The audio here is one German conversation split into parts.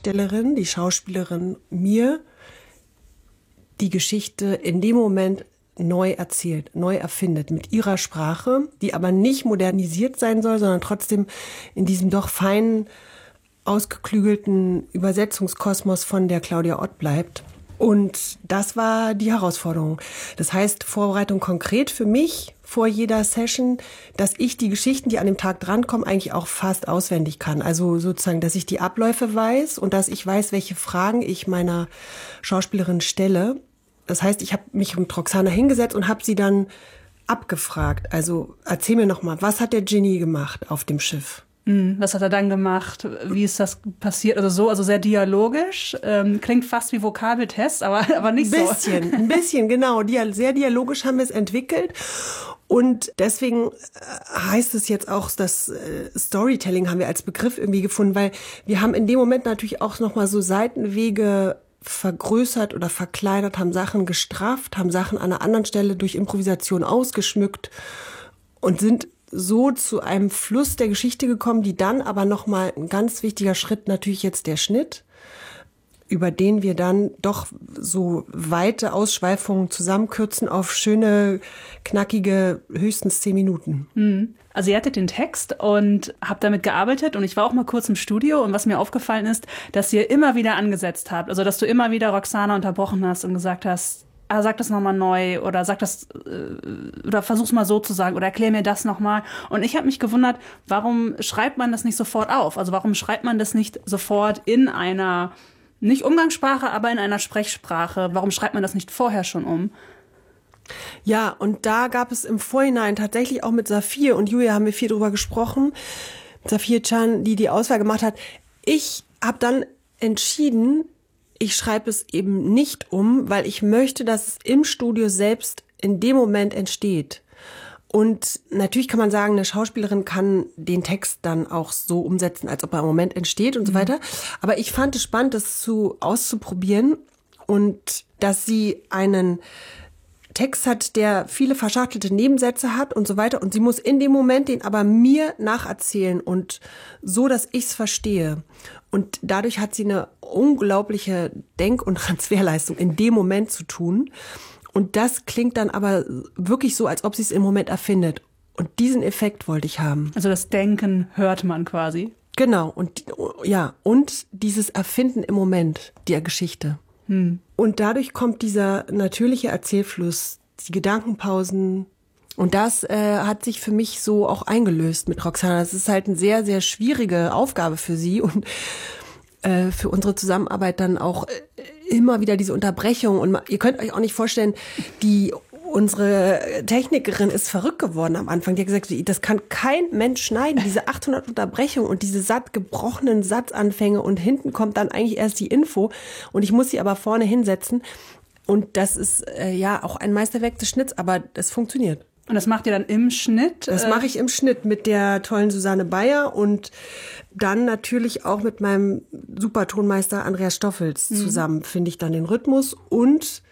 Darstellerin, die Schauspielerin mir die Geschichte in dem Moment neu erzählt, neu erfindet mit ihrer Sprache, die aber nicht modernisiert sein soll, sondern trotzdem in diesem doch feinen, ausgeklügelten Übersetzungskosmos von der Claudia Ott bleibt. Und das war die Herausforderung. Das heißt, Vorbereitung konkret für mich vor jeder Session, dass ich die Geschichten, die an dem Tag drankommen, eigentlich auch fast auswendig kann. Also sozusagen, dass ich die Abläufe weiß und dass ich weiß, welche Fragen ich meiner Schauspielerin stelle. Das heißt, ich habe mich mit Roxana hingesetzt und habe sie dann abgefragt. Also erzähl mir noch mal, was hat der Ginny gemacht auf dem Schiff? Was hat er dann gemacht? Wie ist das passiert? Also sehr dialogisch. Klingt fast wie Vokabeltest, aber nicht so. Ein bisschen, genau. Sehr dialogisch haben wir es entwickelt. Und deswegen heißt es jetzt auch, das Storytelling haben wir als Begriff irgendwie gefunden, weil wir haben in dem Moment natürlich auch noch mal so Seitenwege vergrößert oder verkleinert, haben Sachen gestrafft, haben Sachen an einer anderen Stelle durch Improvisation ausgeschmückt und sind so zu einem Fluss der Geschichte gekommen, die dann aber nochmal ein ganz wichtiger Schritt natürlich jetzt der Schnitt, über den wir dann doch so weite Ausschweifungen zusammenkürzen auf schöne, knackige, höchstens 10 Minuten. Also ihr hattet den Text und habt damit gearbeitet und ich war auch mal kurz im Studio und was mir aufgefallen ist, dass ihr immer wieder angesetzt habt, also dass du immer wieder Roxana unterbrochen hast und gesagt hast, sag das nochmal neu oder sag das oder versuch's mal so zu sagen oder erklär mir das nochmal. Und ich habe mich gewundert, warum schreibt man das nicht sofort auf? Also warum schreibt man das nicht sofort in einer, nicht Umgangssprache, aber in einer Sprechsprache? Warum schreibt man das nicht vorher schon um? Ja, und da gab es im Vorhinein tatsächlich auch mit Saphir und Julia haben wir viel drüber gesprochen. Saphir Can, die Auswahl gemacht hat. Ich habe dann entschieden, ich schreibe es eben nicht um, weil ich möchte, dass es im Studio selbst in dem Moment entsteht. Und natürlich kann man sagen, eine Schauspielerin kann den Text dann auch so umsetzen, als ob er im Moment entsteht und so weiter. Aber ich fand es spannend, das auszuprobieren und dass sie einen Text hat, der viele verschachtelte Nebensätze hat und so weiter. Und sie muss in dem Moment den aber mir nacherzählen und so, dass ich es verstehe. Und dadurch hat sie eine unglaubliche Denk- und Transferleistung in dem Moment zu tun. Und das klingt dann aber wirklich so, als ob sie es im Moment erfindet. Und diesen Effekt wollte ich haben. Also das Denken hört man quasi. Genau. Und ja, und dieses Erfinden im Moment der Geschichte. Und dadurch kommt dieser natürliche Erzählfluss, die Gedankenpausen. Und das hat sich für mich so auch eingelöst mit Roxana. Das ist halt eine sehr, sehr schwierige Aufgabe für sie und für unsere Zusammenarbeit dann auch immer wieder diese Unterbrechung. Und ihr könnt euch auch nicht vorstellen, unsere Technikerin ist verrückt geworden am Anfang. Die hat gesagt, das kann kein Mensch schneiden, diese 800 Unterbrechungen und diese gebrochenen Satzanfänge und hinten kommt dann eigentlich erst die Info und ich muss sie aber vorne hinsetzen. Und das ist ja auch ein Meisterwerk des Schnitts, aber das funktioniert. Und das macht ihr dann im Schnitt? Das mache ich im Schnitt mit der tollen Susanne Bayer und dann natürlich auch mit meinem super Tonmeister Andreas Stoffels zusammen finde ich dann den Rhythmus. Und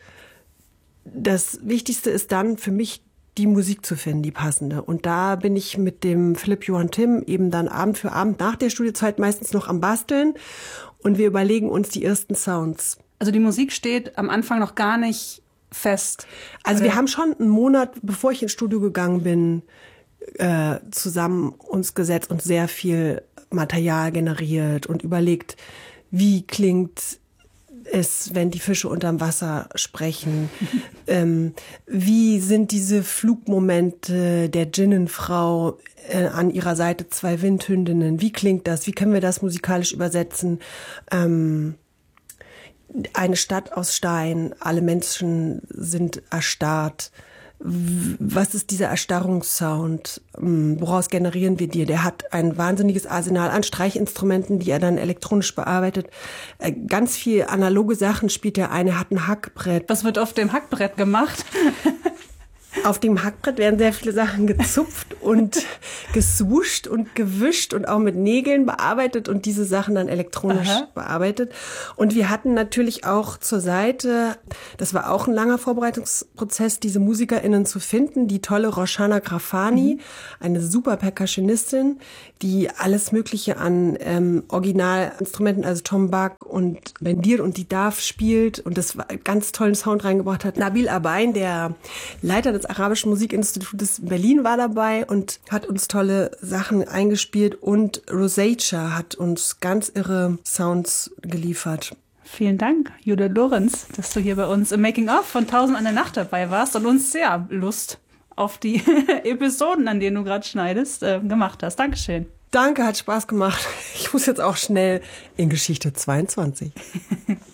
das Wichtigste ist dann für mich, die Musik zu finden, die passende. Und da bin ich mit dem Philipp Johann Timm eben dann Abend für Abend nach der Studiozeit meistens noch am Basteln und wir überlegen uns die ersten Sounds. Also die Musik steht am Anfang noch gar nicht fest. Also wir haben schon einen Monat, bevor ich ins Studio gegangen bin, zusammen uns gesetzt und sehr viel Material generiert und überlegt, wie klingt es, wenn die Fische unterm Wasser sprechen? Wie sind diese Flugmomente der Djinnenfrau an ihrer Seite 2 Windhündinnen? Wie klingt das? Wie können wir das musikalisch übersetzen? Eine Stadt aus Stein, alle Menschen sind erstarrt. Was ist dieser Erstarrungssound? Woraus generieren wir die? Der hat ein wahnsinniges Arsenal an Streichinstrumenten, die er dann elektronisch bearbeitet. Ganz viel analoge Sachen spielt er ein. Er hat ein Hackbrett. Was wird auf dem Hackbrett gemacht? Auf dem Hackbrett werden sehr viele Sachen gezupft und geswuscht und gewischt und auch mit Nägeln bearbeitet und diese Sachen dann elektronisch bearbeitet. Und wir hatten natürlich auch zur Seite, das war auch ein langer Vorbereitungsprozess, diese MusikerInnen zu finden, die tolle Roshana Grafani, eine super Percussionistin, die alles Mögliche an Originalinstrumenten, also Tombak und Bendir und die Daf spielt und das war einen ganz tollen Sound reingebracht hat. Nabil Abain, der Leiter des Arabischen Musikinstitutes in Berlin, war dabei und hat uns tolle Sachen eingespielt und Rosacea hat uns ganz irre Sounds geliefert. Vielen Dank, Judith Lorenz, dass du hier bei uns im Making-of von 1001 Nacht dabei warst und uns sehr Lust auf die Episoden, an denen du gerade schneidest, gemacht hast. Dankeschön. Danke, hat Spaß gemacht. Ich muss jetzt auch schnell in Geschichte 22.